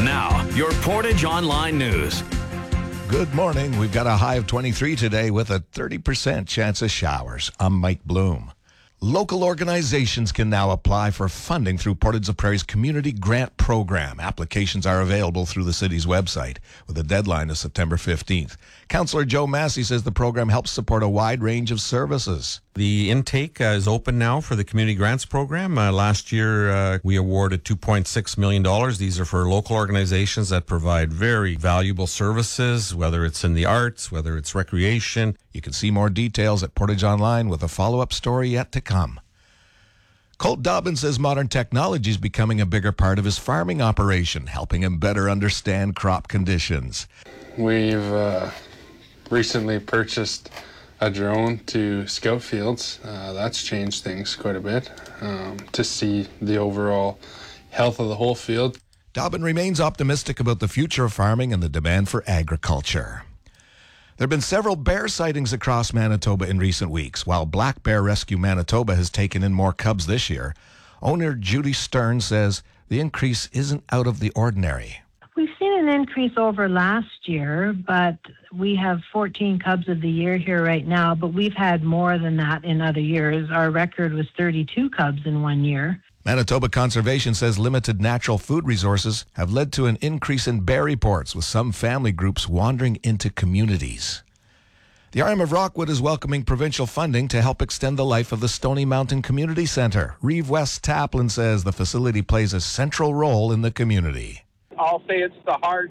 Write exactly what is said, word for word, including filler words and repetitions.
Now, your Portage Online News. Good morning. We've got a high of twenty-three today with a thirty percent chance of showers. I'm Mike Bloom. Local organizations can now apply for funding through Portage la Prairie's Community Grant Program. Applications are available through the city's website with a deadline of September fifteenth. Councillor Joe Massey says the program helps support a wide range of services. The intake uh, is open now for the Community Grants Program. Uh, last year, uh, we awarded two point six million dollars. These are for local organizations that provide very valuable services, whether it's in the arts, whether it's recreation. You can see more details at Portage Online with a follow-up story yet to come. Colt Dobbin says modern technology is becoming a bigger part of his farming operation, helping him better understand crop conditions. We've uh, recently purchased a drone to scout fields. Uh, that's changed things quite a bit um, to see the overall health of the whole field. Dobbin remains optimistic about the future of farming and the demand for agriculture. There have been several bear sightings across Manitoba in recent weeks. While Black Bear Rescue Manitoba has taken in more cubs this year, owner Judy Stern says the increase isn't out of the ordinary. We've seen an increase over last year, but we have fourteen cubs of the year here right now, but we've had more than that in other years. Our record was thirty-two cubs in one year. Manitoba Conservation says limited natural food resources have led to an increase in bear reports, with some family groups wandering into communities. The R M of Rockwood is welcoming provincial funding to help extend the life of the Stony Mountain Community Centre. Reeve West Taplin says the facility plays a central role in the community. I'll say it's the heart